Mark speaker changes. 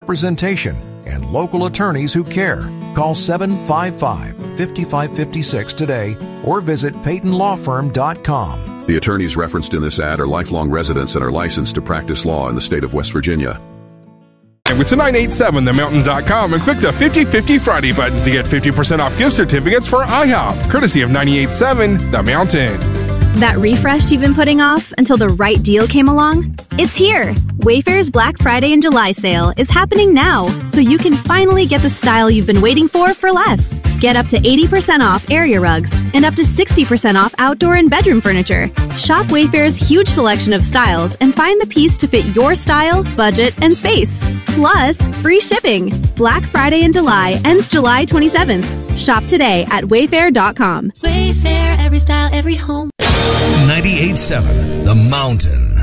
Speaker 1: representation and local attorneys who care. Call 755-5556 today or visit PaytonLawFirm.com.
Speaker 2: The attorneys referenced in this ad are lifelong residents and are licensed to practice law in the state of West Virginia.
Speaker 3: And to 987themountain.com and click the 50/50 Friday button to get 50% off gift certificates for IHOP, courtesy of 98.7 The Mountain.
Speaker 4: That refresh you've been putting off until the right deal came along? It's here! Wayfair's Black Friday and July sale is happening now, so you can finally get the style you've been waiting for less. Get up to 80% off area rugs and up to 60% off outdoor and bedroom furniture. Shop Wayfair's huge selection of styles and find the piece to fit your style, budget, and space. Plus, free shipping. Black Friday in July ends July 27th. Shop today at Wayfair.com.
Speaker 5: Wayfair, every style, every home.
Speaker 6: 98.7 The Mountain.